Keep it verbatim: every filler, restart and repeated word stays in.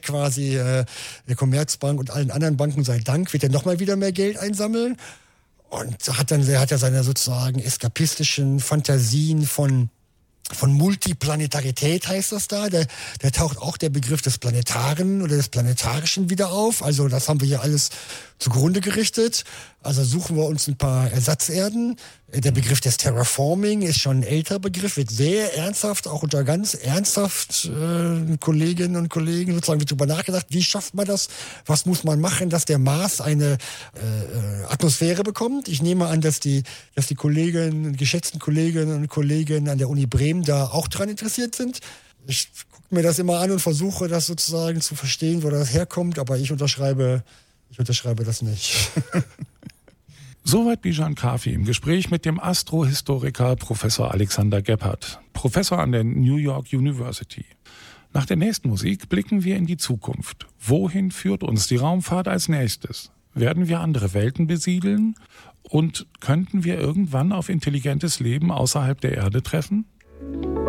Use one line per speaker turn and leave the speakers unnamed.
quasi äh, der Commerzbank und allen anderen Banken sei Dank, wird er nochmal wieder mehr Geld einsammeln. Und hat dann, er hat ja seine sozusagen eskapistischen Fantasien von Von Multiplanetarität heißt das da. Da, da taucht auch der Begriff des Planetaren oder des Planetarischen wieder auf. Also das haben wir hier alles zugrunde gerichtet. Also suchen wir uns ein paar Ersatzerden. Der Begriff des Terraforming ist schon ein älterer Begriff, wird sehr ernsthaft, auch unter ganz ernsthaft äh, Kolleginnen und Kollegen sozusagen wird darüber nachgedacht, wie schafft man das, was muss man machen, dass der Mars eine äh, Atmosphäre bekommt. Ich nehme an, dass die, dass die Kolleginnen, geschätzten Kolleginnen und Kollegen an der Uni Bremen da auch dran interessiert sind. Ich gucke mir das immer an und versuche das sozusagen zu verstehen, wo das herkommt, aber ich unterschreibe, ich unterschreibe das nicht.
Soweit Bijan Kafi im Gespräch mit dem Astrohistoriker Professor Alexander Gebhardt, Professor an der New York University. Nach der nächsten Musik blicken wir in die Zukunft. Wohin führt uns die Raumfahrt als nächstes? Werden wir andere Welten besiedeln? Und könnten wir irgendwann auf intelligentes Leben außerhalb der Erde treffen?